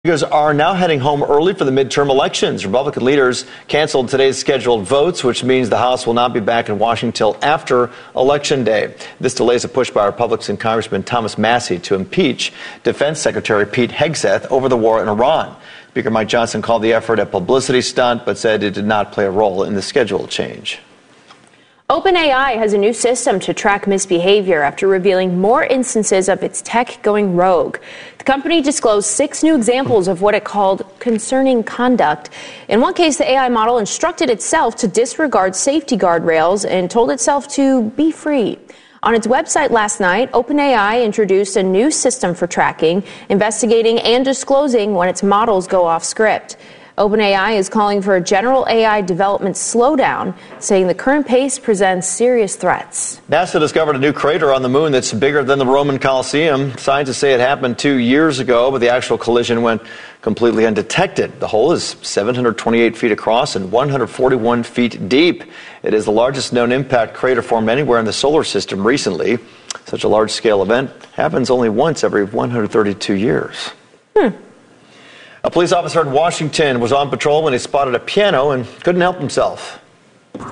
Are now heading home early for the midterm elections. Republican leaders canceled today's scheduled votes, which means the House will not be back in Washington till after Election Day. This delays a push by Republican Congressman Thomas Massie to impeach Defense Secretary Pete Hegseth over the war in Iran. Speaker Mike Johnson called the effort a publicity stunt, but said it did not play a role in the schedule change. OpenAI has a new system to track misbehavior after revealing more instances of its tech going rogue. The company disclosed 6 new examples of what it called concerning conduct. In one case, the AI model instructed itself to disregard safety guardrails and told itself to be free. On its website last night, OpenAI introduced a new system for tracking, investigating, and disclosing when its models go off script. OpenAI is calling for a general AI development slowdown, saying the current pace presents serious threats. NASA discovered a new crater on the moon that's bigger than the Roman Colosseum. Scientists say it happened 2 years ago, but the actual collision went completely undetected. The hole is 728 feet across and 141 feet deep. It is the largest known impact crater formed anywhere in the solar system recently. Such a large-scale event happens only once every 132 years. A police officer in Washington was on patrol when he spotted a piano and couldn't help himself. Oh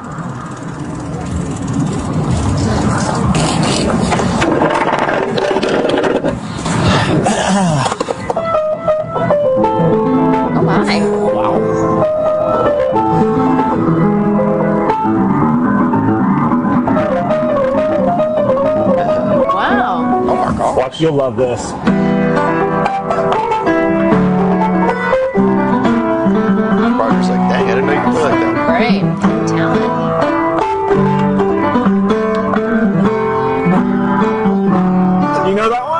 my. Wow. Wow. Oh my gosh. You'll love this. Roger's like, dang, I didn't know you could play like that. Great. Talent. You know that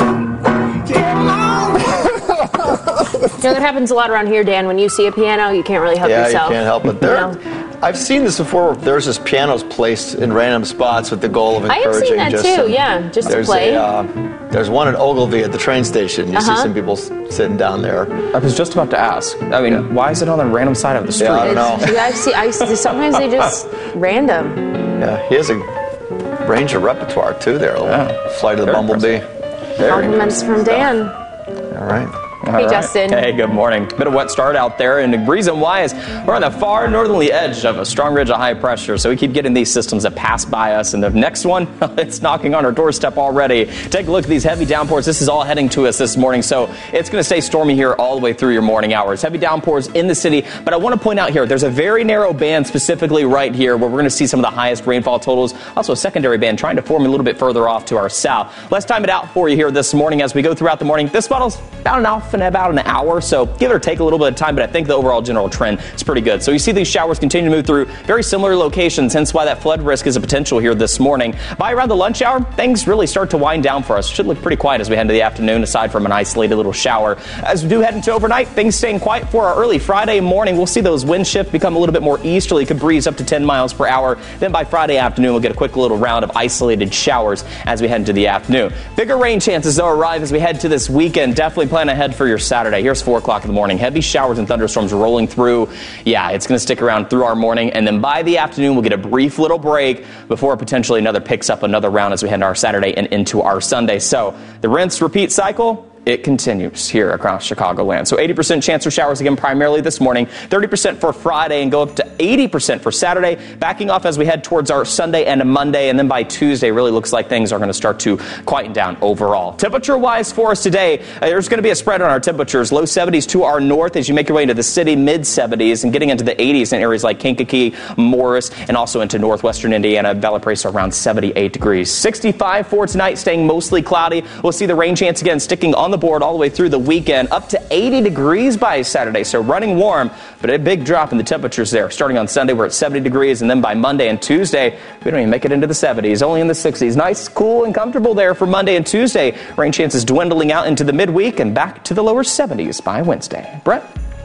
one? You know, that happens a lot around here, Dan. When you see a piano, you can't really help yourself. Yeah, you can't help it. I've seen this before. There's just pianos placed in random spots with the goal of encouraging. I have seen that too, just to play. There's one at Ogilvy at the train station. You see some people sitting down there. I was just about to ask. I mean, why is it on the random side of the street? Yeah, I don't know. Sometimes they just random. Yeah, he has a range of repertoire too there. Flight of the Bumblebee. Compliments from Dan. All right. Hey, Justin. Hey, good morning. Bit of wet start out there, and the reason why is we're on the far northerly edge of a strong ridge of high pressure, so we keep getting these systems that pass by us, and the next one, it's knocking on our doorstep already. Take a look at these heavy downpours. This is all heading to us this morning, so it's going to stay stormy here all the way through your morning hours. Heavy downpours in the city, but I want to point out here, there's a very narrow band specifically right here where we're going to see some of the highest rainfall totals. Also a secondary band trying to form a little bit further off to our south. Let's time it out for you here this morning as we go throughout the morning. This model's about an hour, so give or take a little bit of time, but I think the overall general trend is pretty good. So you see these showers continue to move through very similar locations, hence why that flood risk is a potential here this morning. By around the lunch hour, things really start to wind down for us. It should look pretty quiet as we head into the afternoon, aside from an isolated little shower. As we do head into overnight, things staying quiet for our early Friday morning. We'll see those wind shift become a little bit more easterly, could breeze up to 10 miles per hour. Then by Friday afternoon, we'll get a quick little round of isolated showers as we head into the afternoon. Bigger rain chances, though, arrive as we head to this weekend. Definitely plan ahead for your Saturday. Here's 4 o'clock in the morning. Heavy showers and thunderstorms rolling through. Yeah, it's going to stick around through our morning. And then by the afternoon, we'll get a brief little break before potentially picks up another round as we head into our Saturday and into our Sunday. So the rinse, repeat cycle, it continues here across Chicagoland. So 80% chance for showers again primarily this morning, 30% for Friday, and go up to 80% for Saturday, backing off as we head towards our Sunday and Monday. And then by Tuesday, really looks like things are going to start to quieten down overall. Temperature-wise for us today, there's going to be a spread on our temperatures. Low 70s to our north as you make your way into the city, mid 70s, and getting into the 80s in areas like Kankakee, Morris, and also into northwestern Indiana. Valparaiso around 78 degrees. 65 for tonight, staying mostly cloudy. We'll see the rain chance again sticking on the board all the way through the weekend, up to 80 degrees by Saturday, so running warm, but a big drop in the temperatures there. Starting on Sunday, we're at 70 degrees, and then by Monday and Tuesday, we don't even make it into the 70s, only in the 60s. Nice, cool, and comfortable there for Monday and Tuesday. Rain chances dwindling out into the midweek and back to the lower 70s by Wednesday. Brett?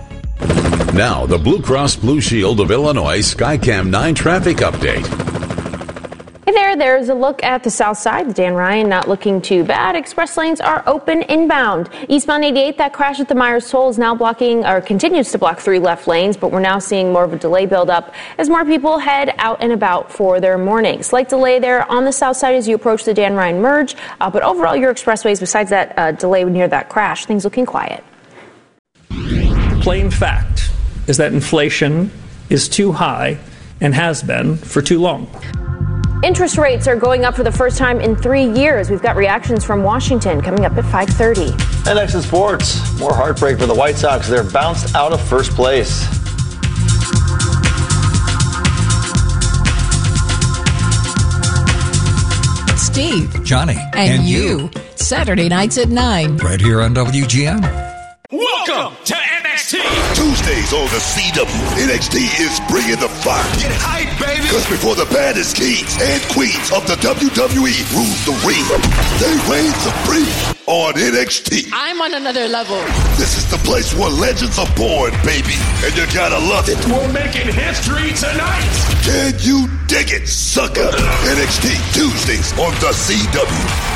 Now, the Blue Cross Blue Shield of Illinois Skycam 9 traffic update. Hey there, there's a look at the south side. Dan Ryan not looking too bad. Express lanes are open inbound. Eastbound 88, that crash at the Myers Toll is now blocking, or continues to block 3 left lanes, but we're now seeing more of a delay build up as more people head out and about for their morning. Slight delay there on the south side as you approach the Dan Ryan merge, but overall your expressways, besides that delay near that crash, things looking quiet. plain fact is that inflation is too high and has been for too long. Interest rates are going up for the first time in 3 years. We've got reactions from Washington coming up at 5:30. And next in sports, more heartbreak for the White Sox. They're bounced out of first place. Steve, Johnny, and you. Saturday nights at 9. Right here on WGN. Welcome to NXT. Tuesdays on the CW. NXT is bringing the fire. Get hype, baby. Because before the baddest kings and queens of the WWE rule the ring, they reign supreme on NXT. I'm on another level. This is the place where legends are born, baby. And you gotta love it. We're making history tonight. Can you dig it, sucker? NXT Tuesdays on the CW.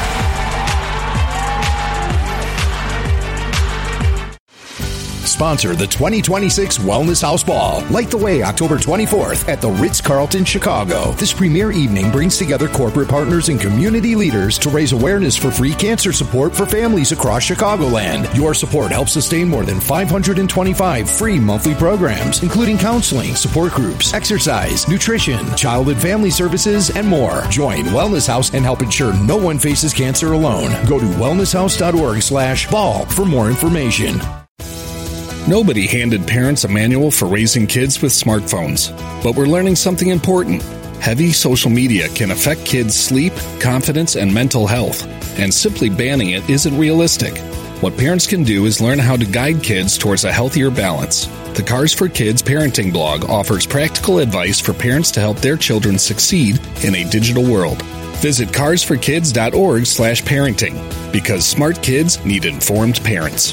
Sponsor the 2026 Wellness House Ball. Light the way October 24th at the Ritz-Carlton, Chicago. This premier evening brings together corporate partners and community leaders to raise awareness for free cancer support for families across Chicagoland. Your support helps sustain more than 525 free monthly programs, including counseling, support groups, exercise, nutrition, child and family services, and more. Join Wellness House and help ensure no one faces cancer alone. Go to wellnesshouse.org/ball for more information. Nobody handed parents a manual for raising kids with smartphones, but we're learning something important. Heavy social media can affect kids' sleep, confidence, and mental health, and simply banning it isn't realistic. What parents can do is learn how to guide kids towards a healthier balance. The Cars for Kids parenting blog offers practical advice for parents to help their children succeed in a digital world. Visit carsforkids.org/parenting, because smart kids need informed parents.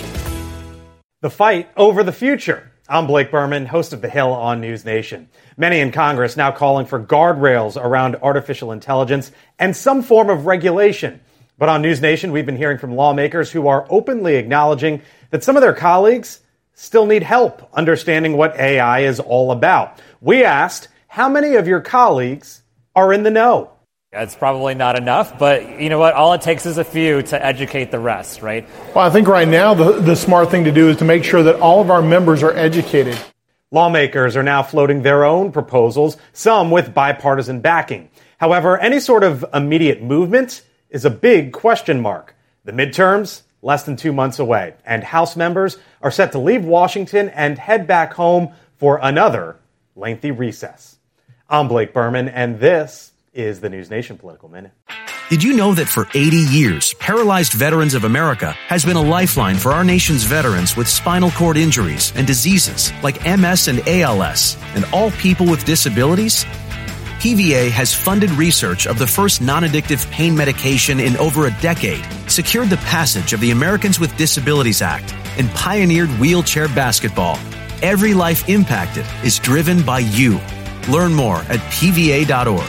The fight over the future. I'm Blake Berman, host of The Hill on News Nation. Many in Congress now calling for guardrails around artificial intelligence and some form of regulation. But on News Nation, we've been hearing from lawmakers who are openly acknowledging that some of their colleagues still need help understanding what AI is all about. We asked, how many of your colleagues are in the know? It's probably not enough, but you know what? All it takes is a few to educate the rest, right? Well, I think right now the smart thing to do is to make sure that all of our members are educated. Lawmakers are now floating their own proposals, some with bipartisan backing. However, any sort of immediate movement is a big question mark. The midterms, less than 2 months away, and House members are set to leave Washington and head back home for another lengthy recess. I'm Blake Berman, and this is the News Nation Political Minute. Did you know that for 80 years, Paralyzed Veterans of America has been a lifeline for our nation's veterans with spinal cord injuries and diseases like MS and ALS, and all people with disabilities? PVA has funded research of the first non-addictive pain medication in over a decade, secured the passage of the Americans with Disabilities Act, and pioneered wheelchair basketball. Every life impacted is driven by you. Learn more at pva.org.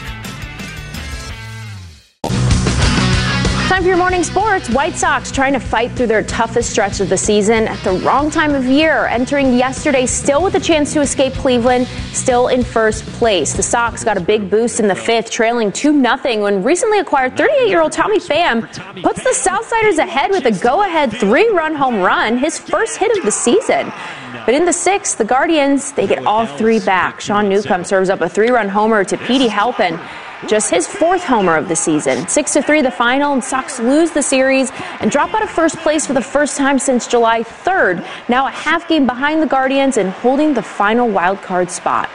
Time for your morning sports. White Sox trying to fight through their toughest stretch of the season at the wrong time of year, entering yesterday still with a chance to escape Cleveland, still in first place. The Sox got a big boost in the fifth, trailing 2-0 when recently acquired 38-year-old Tommy Pham puts the Southsiders ahead with a go-ahead 3-run home run, his first hit of the season. But in the sixth, the Guardians, they get all three back. Sean Newcomb serves up a 3-run homer to Petey Halpin. Just his fourth homer of the season. 6-3 the final, and Sox lose the series and drop out of first place for the first time since July 3rd. Now a half game behind the Guardians and holding the final wild card spot.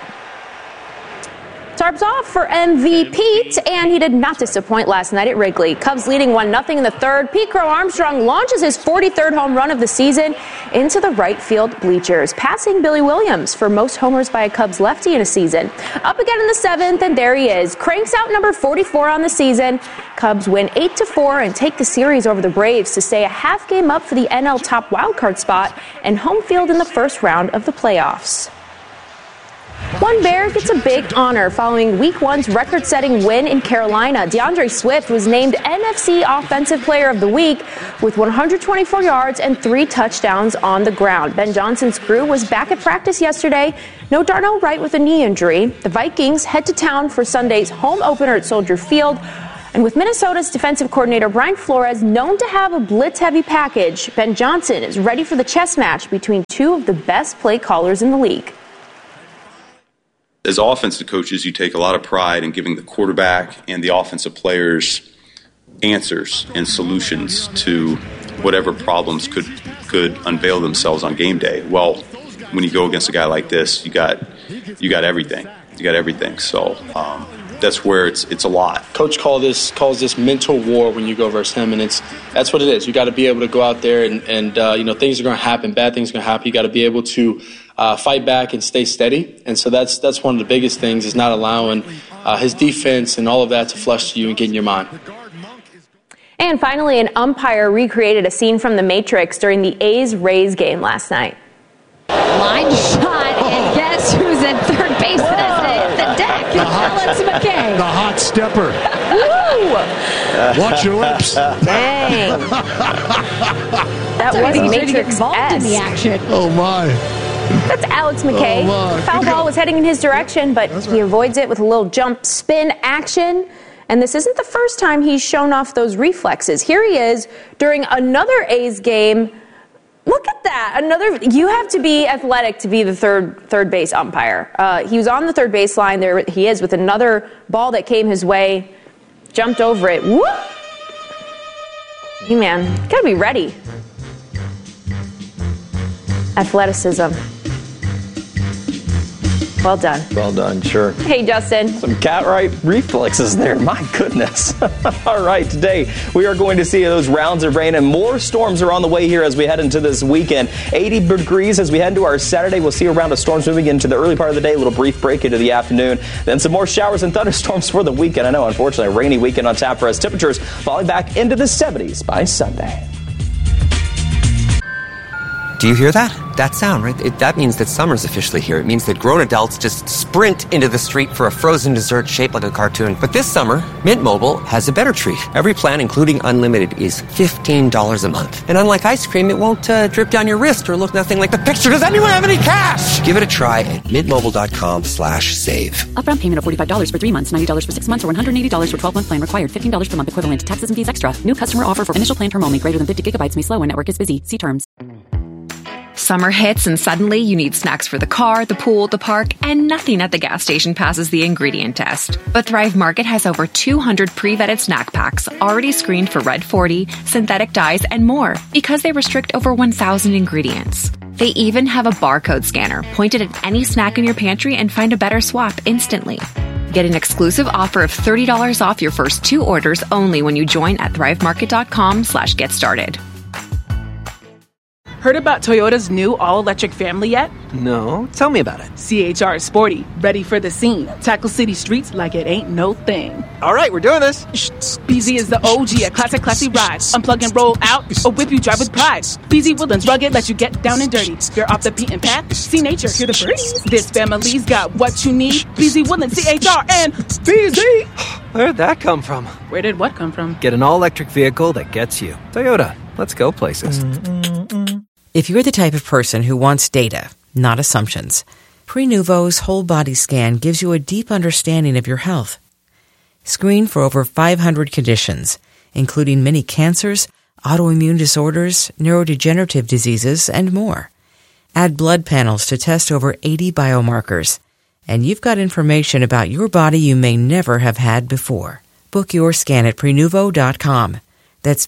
Tarps off for MV Pete, and he did not disappoint last night at Wrigley. Cubs leading 1-0 in the third. Pete Crow Armstrong launches his 43rd home run of the season into the right field bleachers, passing Billy Williams for most homers by a Cubs lefty in a season. Up again in the seventh, and there he is. Cranks out number 44 on the season. Cubs win 8-4 and take the series over the Braves to stay a half game up for the NL top wildcard spot and home field in the first round of the playoffs. One Bear gets a big honor following Week 1's record-setting win in Carolina. DeAndre Swift was named NFC Offensive Player of the Week with 124 yards and 3 touchdowns on the ground. Ben Johnson's crew was back at practice yesterday. No Darnell Wright with a knee injury. The Vikings head to town for Sunday's home opener at Soldier Field. And with Minnesota's defensive coordinator Brian Flores known to have a blitz-heavy package, Ben Johnson is ready for the chess match between two of the best play callers in the league. As offensive coaches, you take a lot of pride in giving the quarterback and the offensive players answers and solutions to whatever problems could unveil themselves on game day. Well, when you go against a guy like this, you got everything. You got everything. So that's where it's a lot. Coach calls this mental war when you go versus him, and that's what it is. You got to be able to go out there and things are going to happen, bad things are going to happen. You got to be able to fight back and stay steady. And so that's one of the biggest things, is not allowing his defense and all of that to flush to you and get in your mind. And finally, an umpire recreated a scene from The Matrix during the A's-Rays game last night. Line shot, and guess who's at third base at the deck? Alex McKay. The hot stepper. Woo! Watch your lips. Dang. That was Matrix-esque. In the action. Oh, my. That's Alex McKay. Oh, Foul ball was heading in his direction, but he avoids it with a little jump spin action. And this isn't the first time he's shown off those reflexes. Here he is during another A's game. Look at that. You have to be athletic to be the third base umpire. He was on the third base line. There he is with another ball that came his way. Jumped over it. Whoop! Hey, man, gotta be ready. Athleticism. Well done. Well done, sure. Hey, Justin. Some cat-right reflexes there. My goodness. All right, today we are going to see those rounds of rain, and more storms are on the way here as we head into this weekend. 80 degrees as we head into our Saturday. We'll see a round of storms moving into the early part of the day, a little brief break into the afternoon. Then some more showers and thunderstorms for the weekend. I know, unfortunately, a rainy weekend on tap for us. Temperatures falling back into the 70s by Sunday. Do you hear that? That sound, right? That means that summer's officially here. It means that grown adults just sprint into the street for a frozen dessert shaped like a cartoon. But this summer, Mint Mobile has a better treat. Every plan, including unlimited, is $15 a month. And unlike ice cream, it won't drip down your wrist or look nothing like the picture. Does anyone have any cash? Give it a try at mintmobile.com/save. Upfront payment of $45 for 3 months, $90 for 6 months, or $180 for 12-month plan required. $15 per month equivalent. Taxes and fees extra. New customer offer for initial plan term only. Greater than 50 gigabytes may slow when network is busy. See terms. Summer hits and suddenly you need snacks for the car, the pool, the park, and nothing at the gas station passes the ingredient test. But Thrive Market has over 200 pre-vetted snack packs already screened for Red 40, synthetic dyes, and more because they restrict over 1,000 ingredients. They even have a barcode scanner pointed at any snack in your pantry and find a better swap instantly. Get an exclusive offer of $30 off your first 2 orders only when you join at thrivemarket.com/get started. Heard about Toyota's new all-electric family yet? No, tell me about it. CHR is sporty, ready for the scene. Tackle city streets like it ain't no thing. All right, we're doing this. BZ is the OG, a classy ride. Unplug and roll out, or whip you drive with pride. BZ Woodlands rugged, let you get down and dirty. You're off the beaten path, see nature, hear the birds. This family's got what you need. BZ Woodlands, CHR, and BZ. Where'd that come from? Where did what come from? Get an all-electric vehicle that gets you. Toyota, let's go places. If you're the type of person who wants data, not assumptions, Prenuvo's whole body scan gives you a deep understanding of your health. Screen for over 500 conditions, including many cancers, autoimmune disorders, neurodegenerative diseases, and more. Add blood panels to test over 80 biomarkers, and you've got information about your body you may never have had before. Book your scan at Prenuvo.com. That's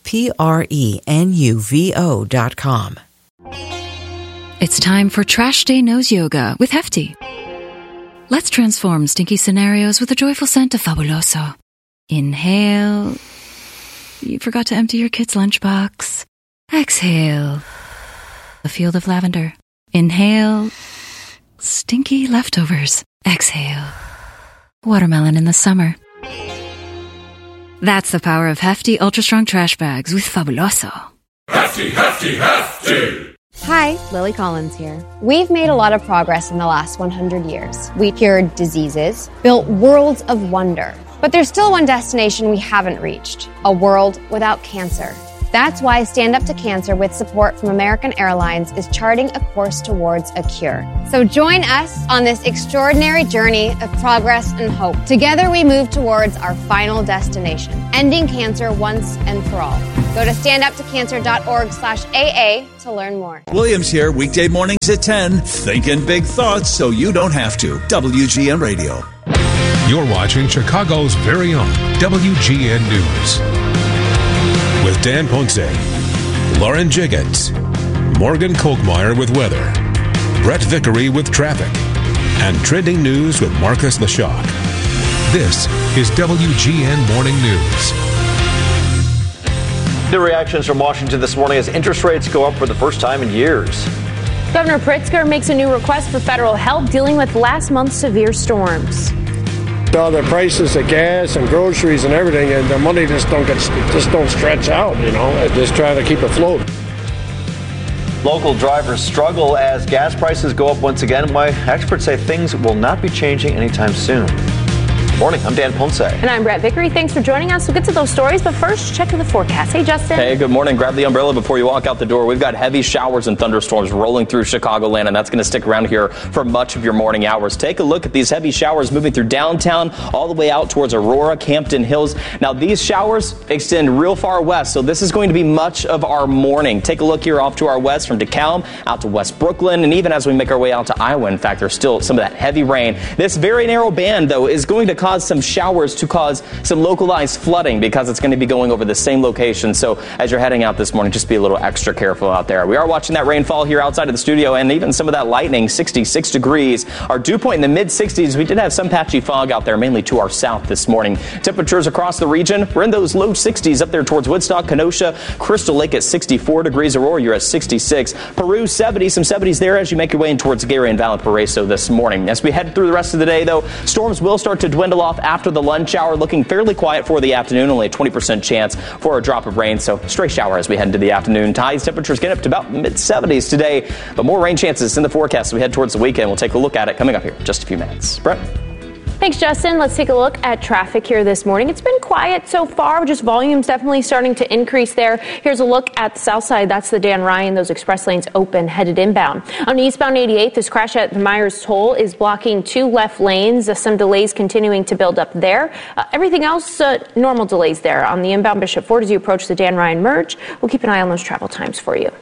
Prenuvo.com. It's time for Trash Day Nose Yoga with Hefty. Let's transform stinky scenarios with a joyful scent of Fabuloso. Inhale. You forgot to empty your kid's lunchbox. Exhale. A field of lavender. Inhale. Stinky leftovers. Exhale. Watermelon in the summer. That's the power of Hefty Ultra Strong Trash Bags with Fabuloso. Hefty, hefty, hefty! Hi, Lily Collins here. We've made a lot of progress in the last 100 years. We cured diseases, built worlds of wonder. But there's still one destination we haven't reached, a world without cancer. That's why Stand Up to Cancer, with support from American Airlines, is charting a course towards a cure. So join us on this extraordinary journey of progress and hope. Together we move towards our final destination, ending cancer once and for all. Go to standuptocancer.org/AA to learn more. Williams here, weekday mornings at 10. Thinking big thoughts so you don't have to. WGN Radio. You're watching Chicago's very own WGN News. With Dan Ponce, Lauren Jiggins, Morgan Kolkmeyer with weather, Brett Vickery with traffic, and trending news with Marcus Leshock. This is WGN Morning News. New reactions from Washington this morning as interest rates go up for the first time in years. Governor Pritzker makes a new request for federal help dealing with last month's severe storms. All the prices of gas and groceries and everything, and the money just don't stretch out, just trying to keep afloat. Local drivers struggle as gas prices go up once again. Why experts say things will not be changing anytime soon. Good morning, I'm Dan Ponce. And I'm Brett Vickery. Thanks for joining us. We'll get to those stories, but first, check the forecast. Hey, Justin. Hey, good morning. Grab the umbrella before you walk out the door. We've got heavy showers and thunderstorms rolling through Chicagoland, and that's going to stick around here for much of your morning hours. Take a look at these heavy showers moving through downtown all the way out towards Aurora, Campton Hills. Now, these showers extend real far west, so this is going to be much of our morning. Take a look here off to our west from DeKalb out to West Brooklyn, and even as we make our way out to Iowa. In fact, there's still some of that heavy rain. This very narrow band, though, is going to cause some showers to cause some localized flooding because it's going to be going over the same location. So as you're heading out this morning, just be a little extra careful out there. We are watching that rainfall here outside of the studio and even some of that lightning, 66 degrees. Our dew point in the mid-60s. We did have some patchy fog out there, mainly to our south this morning. Temperatures across the region, we're in those low 60s up there towards Woodstock, Kenosha, Crystal Lake at 64 degrees. Aurora, you're at 66. Peru, 70, some 70s there as you make your way in towards Gary and Valparaiso this morning. As we head through the rest of the day, though, storms will start to dwindle off after the lunch hour, looking fairly quiet for the afternoon, only a 20% chance for a drop of rain, so stray shower as we head into the afternoon. Tides, temperatures get up to about mid-70s today, but more rain chances in the forecast as we head towards the weekend. We'll take a look at it coming up here in just a few minutes. Brett? Thanks, Justin. Let's take a look at traffic here this morning. It's been quiet so far, just volumes definitely starting to increase there. Here's a look at the south side. That's the Dan Ryan. Those express lanes open, headed inbound. On eastbound 88, this crash at the Myers Toll is blocking 2 left lanes. Some delays continuing to build up there. Everything else, normal delays there. On the inbound Bishop Ford as you approach the Dan Ryan merge, we'll keep an eye on those travel times for you.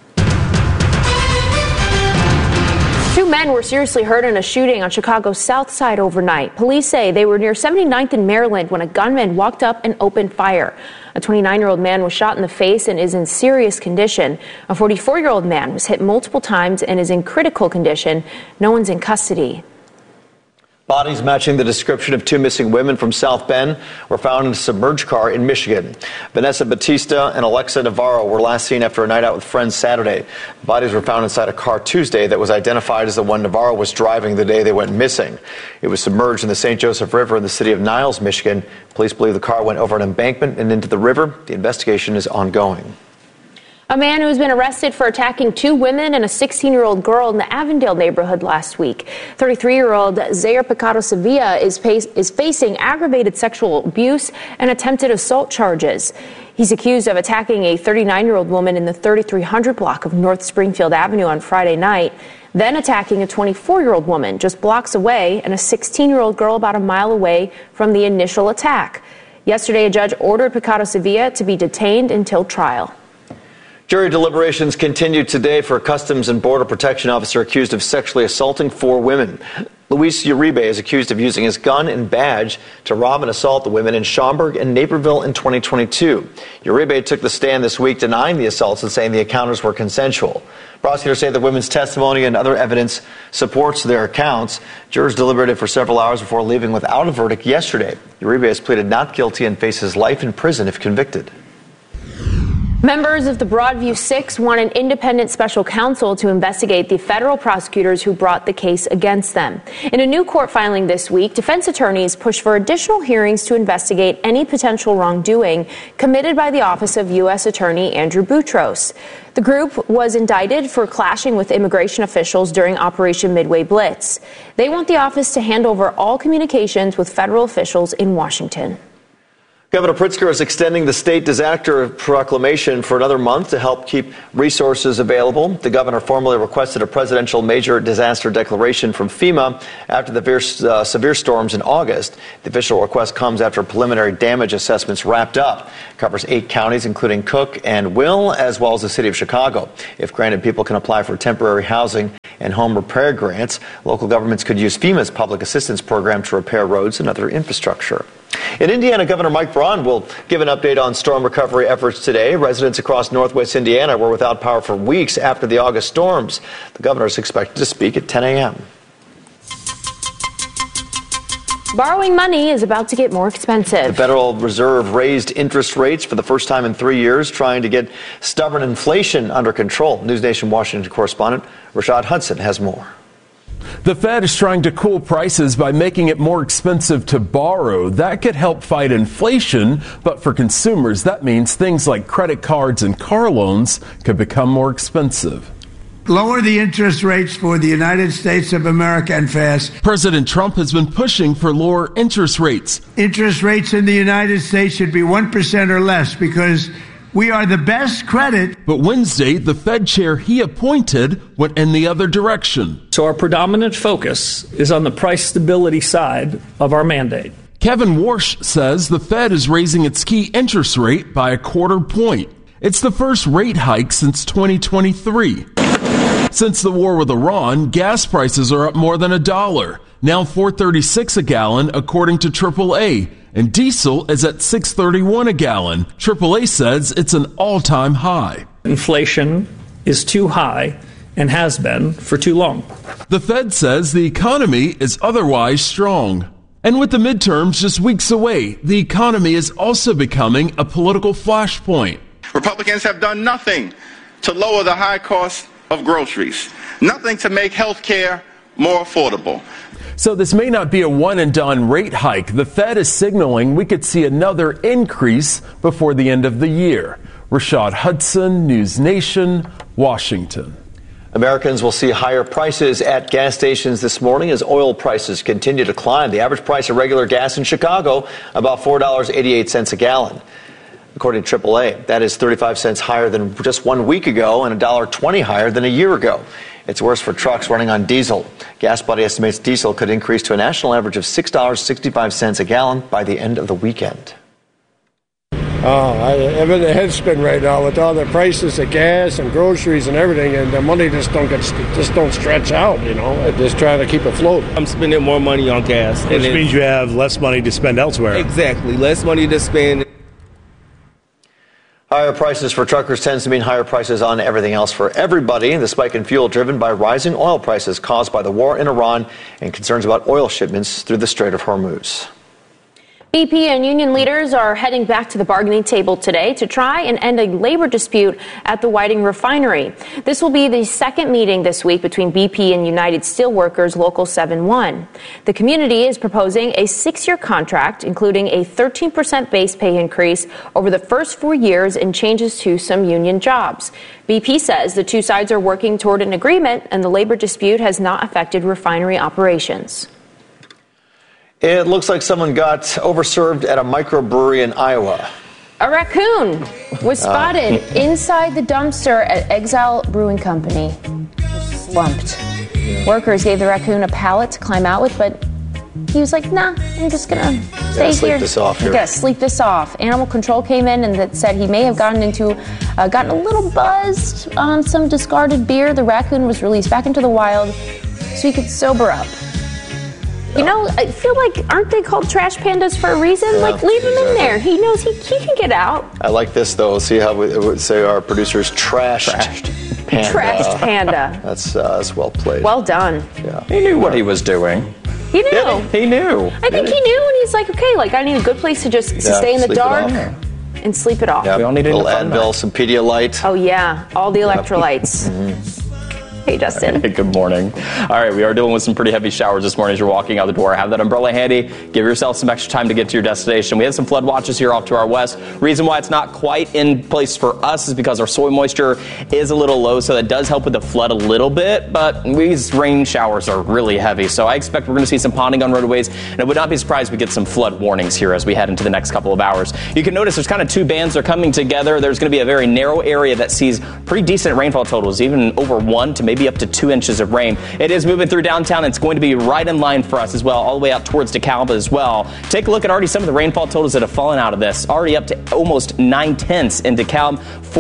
2 men were seriously hurt in a shooting on Chicago's south side overnight. Police say they were near 79th and Maryland when a gunman walked up and opened fire. A 29-year-old man was shot in the face and is in serious condition. A 44-year-old man was hit multiple times and is in critical condition. No one's in custody. Bodies matching the description of 2 missing women from South Bend were found in a submerged car in Michigan. Vanessa Batista and Alexa Navarro were last seen after a night out with friends Saturday. The bodies were found inside a car Tuesday that was identified as the one Navarro was driving the day they went missing. It was submerged in the St. Joseph River in the city of Niles, Michigan. Police believe the car went over an embankment and into the river. The investigation is ongoing. A man who has been arrested for attacking 2 women and a 16-year-old girl in the Avondale neighborhood last week. 33-year-old Zaire Picado Sevilla is facing aggravated sexual abuse and attempted assault charges. He's accused of attacking a 39-year-old woman in the 3300 block of North Springfield Avenue on Friday night, then attacking a 24-year-old woman just blocks away and a 16-year-old girl about a mile away from the initial attack. Yesterday, a judge ordered Picado Sevilla to be detained until trial. Jury deliberations continue today for a Customs and Border Protection officer accused of sexually assaulting 4 women. Luis Uribe is accused of using his gun and badge to rob and assault the women in Schaumburg and Naperville in 2022. Uribe took the stand this week denying the assaults and saying the encounters were consensual. Prosecutors say the women's testimony and other evidence supports their accounts. Jurors deliberated for several hours before leaving without a verdict yesterday. Uribe has pleaded not guilty and faces life in prison if convicted. Members of the Broadview Six want an independent special counsel to investigate the federal prosecutors who brought the case against them. In a new court filing this week, defense attorneys pushed for additional hearings to investigate any potential wrongdoing committed by the office of U.S. Attorney Andrew Boutros. The group was indicted for clashing with immigration officials during Operation Midway Blitz. They want the office to hand over all communications with federal officials in Washington. Governor Pritzker is extending the state disaster proclamation for another month to help keep resources available. The governor formally requested a presidential major disaster declaration from FEMA after the severe storms in August. The official request comes after preliminary damage assessments wrapped up. It covers 8 counties, including Cook and Will, as well as the city of Chicago. If granted, people can apply for temporary housing and home repair grants. Local governments could use FEMA's public assistance program to repair roads and other infrastructure. In Indiana, Governor Mike Braun will give an update on storm recovery efforts today. Residents across northwest Indiana were without power for weeks after the August storms. The governor is expected to speak at 10 a.m. Borrowing money is about to get more expensive. The Federal Reserve raised interest rates for the first time in 3 years, trying to get stubborn inflation under control. News Nation Washington correspondent Rashad Hudson has more. The Fed is trying to cool prices by making it more expensive to borrow. That could help fight inflation, but for consumers, that means things like credit cards and car loans could become more expensive. Lower the interest rates for the United States of America and fast. President Trump has been pushing for lower interest rates. Interest rates in the United States should be 1% or less because we are the best credit. But Wednesday, the Fed chair he appointed went in the other direction. So our predominant focus is on the price stability side of our mandate. Kevin Warsh says the Fed is raising its key interest rate by a quarter point. It's the first rate hike since 2023. Since the war with Iran, gas prices are up more than $1, now $4.36 a gallon, according to AAA. And diesel is at $6.31 a gallon. AAA says it's an all-time high. Inflation is too high and has been for too long. The Fed says the economy is otherwise strong. And with the midterms just weeks away, the economy is also becoming a political flashpoint. Republicans have done nothing to lower the high cost of groceries, nothing to make health care more affordable. So this may not be a one-and-done rate hike. The Fed is signaling we could see another increase before the end of the year. Rashad Hudson, News Nation, Washington. Americans will see higher prices at gas stations this morning as oil prices continue to climb. The average price of regular gas in Chicago, about $4.88 a gallon. According to AAA, that is 35 cents higher than just 1 week ago and $1.20 higher than a year ago. It's worse for trucks running on diesel. Gas Buddy estimates diesel could increase to a national average of $6.65 a gallon by the end of the weekend. I'm in the head spin right now with all the prices of gas and groceries and everything, and the money just don't stretch out, you know. I'm just trying to keep it afloat. I'm spending more money on gas. Which means you have less money to spend elsewhere. Exactly, less money to spend. Higher prices for truckers tends to mean higher prices on everything else for everybody. The spike in fuel driven by rising oil prices caused by the war in Iran and concerns about oil shipments through the Strait of Hormuz. BP and union leaders are heading back to the bargaining table today to try and end a labor dispute at the Whiting refinery. This will be the second meeting this week between BP and United Steelworkers Local 7-1. The community is proposing a 6-year contract, including a 13% base pay increase over the first 4 years and changes to some union jobs. BP says the two sides are working toward an agreement and the labor dispute has not affected refinery operations. It looks like someone got overserved at a microbrewery in Iowa. A raccoon was spotted inside the dumpster at Exile Brewing Company. Just slumped. Workers gave the raccoon a pallet to climb out with, but he was like, nah, I'm just going to stay here. Sleep this off here. I'm going to sleep this off. Animal control came in and that said he may have gotten a little buzzed on some discarded beer. The raccoon was released back into the wild so he could sober up. You know, I feel like, aren't they called trash pandas for a reason? Yeah, like, leave him in there. He knows he can get out. I like this, though. See how it would say our producers trashed panda. Trashed panda. That's well played. Well done. Yeah. He knew what he was doing. He knew. He knew. I think he knew, and he's like, okay, like, I need a good place to just stay in the dark and sleep it off. Yeah, we all need a little Advil, some Pedialyte. Oh, yeah. All the electrolytes. Hey, Justin. Hey, good morning. All right, we are dealing with some pretty heavy showers this morning as you're walking out the door. Have that umbrella handy. Give yourself some extra time to get to your destination. We have some flood watches here off to our west. Reason why it's not quite in place for us is because our soil moisture is a little low, so that does help with the flood a little bit, but these rain showers are really heavy, so I expect we're going to see some ponding on roadways, and I would not be surprised if we get some flood warnings here as we head into the next couple of hours. You can notice there's kind of two bands that are coming together. There's going to be a very narrow area that sees pretty decent rainfall totals, even over 1 to maybe up to 2 inches of rain. It is moving through downtown. It's going to be right in line for us as well, all the way out towards DeKalb as well. Take a look at already some of the rainfall totals that have fallen out of this. Already up to almost 9/10 in DeKalb,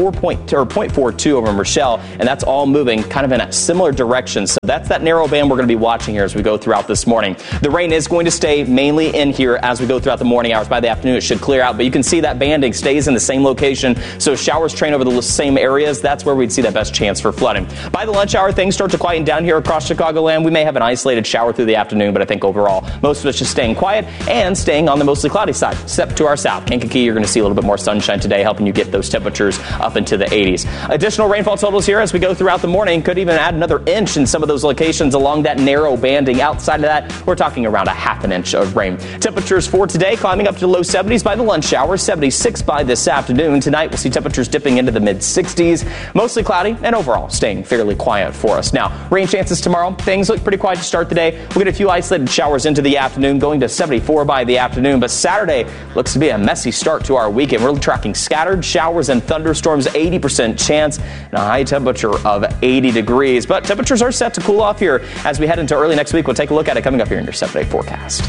0.42 over Rochelle, and that's all moving kind of in a similar direction. So that's that narrow band we're going to be watching here as we go throughout this morning. The rain is going to stay mainly in here as we go throughout the morning hours. By the afternoon, it should clear out, but you can see that banding stays in the same location. So showers train over the same areas. That's where we'd see that best chance for flooding. By the lunch hour, things start to quieten down here across Chicagoland. We may have an isolated shower through the afternoon, but I think overall, most of it's just staying quiet and staying on the mostly cloudy side. Step to our south, Kankakee, you're going to see a little bit more sunshine today, helping you get those temperatures up into the 80s. Additional rainfall totals here as we go throughout the morning could even add another inch in some of those locations along that narrow banding. Outside of that, we're talking around a half an inch of rain. Temperatures for today climbing up to the low 70s by the lunch hour, 76 by this afternoon. Tonight, we'll see temperatures dipping into the mid-60s, mostly cloudy and overall staying fairly quiet for us. Now, rain chances tomorrow. Things look pretty quiet to start the day. We'll get a few isolated showers into the afternoon, going to 74 by the afternoon. But Saturday looks to be a messy start to our weekend. We're tracking scattered showers and thunderstorms, 80% chance, and a high temperature of 80 degrees. But temperatures are set to cool off here as we head into early next week. We'll take a look at it coming up here in your 7-day forecast.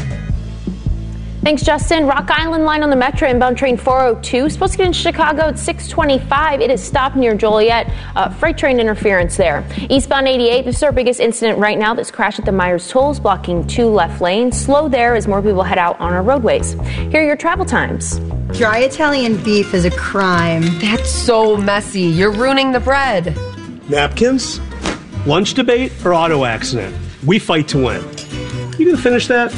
Thanks, Justin. Rock Island line on the Metro inbound train 402. Supposed to get into Chicago at 6:25. It is stopped near Joliet. Freight train interference there. Eastbound 88. This is our biggest incident right now. This crash at the Myers Tolls, blocking 2 left lanes. Slow there as more people head out on our roadways. Here are your travel times. Dry Italian beef is a crime. That's so messy. You're ruining the bread. Napkins? Lunch debate or auto accident? We fight to win. You gonna finish that?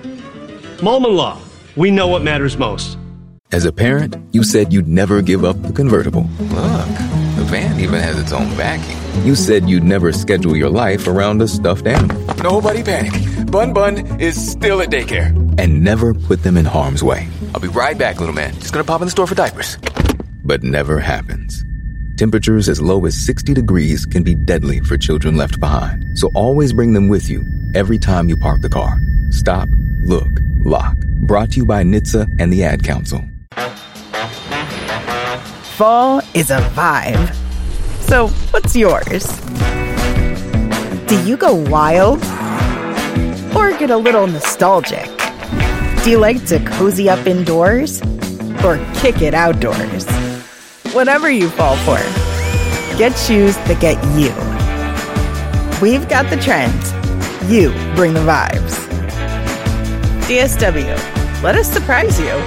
Mullen Law. We know what matters most. As a parent, you said you'd never give up the convertible. Look, the van even has its own backing. You said you'd never schedule your life around a stuffed animal. Nobody panic. Bun Bun is still at daycare. And never put them in harm's way. I'll be right back, little man. Just gonna pop in the store for diapers. But never happens. Temperatures as low as 60 degrees can be deadly for children left behind. So always bring them with you every time you park the car. Stop, look, lock. Brought to you by NHTSA and the Ad Council. Fall is a vibe. So what's yours? Do you go wild? Or get a little nostalgic? Do you like to cozy up indoors? Or kick it outdoors? Whatever you fall for, get shoes that get you. We've got the trends. You bring the vibes. DSW, let us surprise you.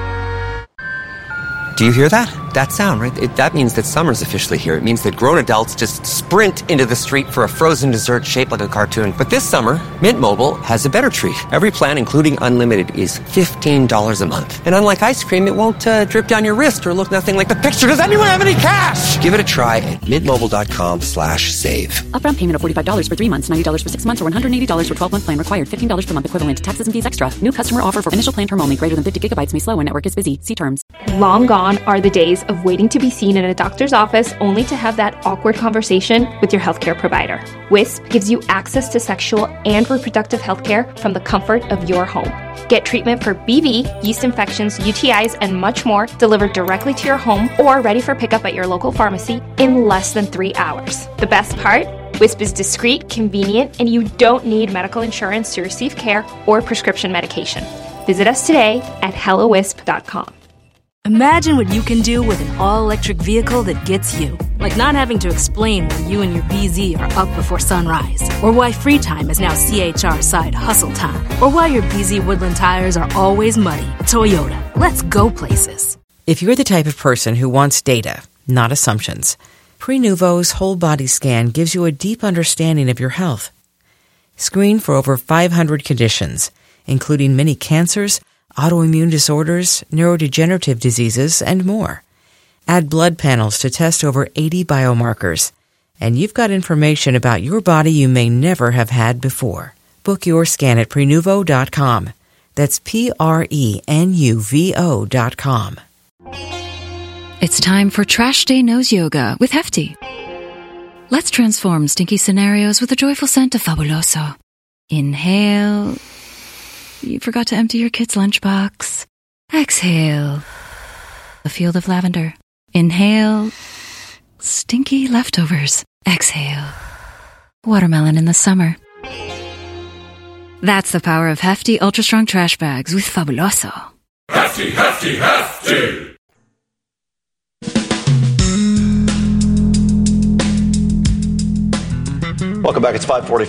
Do you hear that? That sound, right? That means that summer's officially here. It means that grown adults just sprint into the street for a frozen dessert shaped like a cartoon. But this summer, Mint Mobile has a better treat. Every plan, including unlimited, is $15 a month. And unlike ice cream, it won't drip down your wrist or look nothing like the picture. Does anyone have any cash? Give it a try at mintmobile.com/save. Upfront payment of $45 for 3 months, $90 for 6 months, or $180 for 12-month plan required. $15 per month equivalent to taxes and fees extra. New customer offer for initial plan term only. Greater than 50 gigabytes may slow when network is busy. See terms. Long gone are the days of waiting to be seen in a doctor's office only to have that awkward conversation with your healthcare provider. Wisp gives you access to sexual and reproductive healthcare from the comfort of your home. Get treatment for BV, yeast infections, UTIs, and much more delivered directly to your home or ready for pickup at your local pharmacy in less than 3 hours. The best part? Wisp is discreet, convenient, and you don't need medical insurance to receive care or prescription medication. Visit us today at hellowisp.com. Imagine what you can do with an all-electric vehicle that gets you. Like not having to explain why you and your BZ are up before sunrise. Or why free time is now CHR side hustle time. Or why your BZ Woodland tires are always muddy. Toyota, let's go places. If you're the type of person who wants data, not assumptions, Prenuvo's whole body scan gives you a deep understanding of your health. Screen for over 500 conditions, including many cancers, autoimmune disorders, neurodegenerative diseases, and more. Add blood panels to test over 80 biomarkers. And you've got information about your body you may never have had before. Book your scan at Prenuvo.com. That's Prenuvo.com. It's time for Trash Day Nose Yoga with Hefty. Let's transform stinky scenarios with the joyful scent of Fabuloso. Inhale. You forgot to empty your kid's lunchbox. Exhale. A field of lavender. Inhale. Stinky leftovers. Exhale. Watermelon in the summer. That's the power of Hefty Ultra Strong Trash Bags with Fabuloso. Hefty, hefty, hefty! Welcome back. It's 5:40.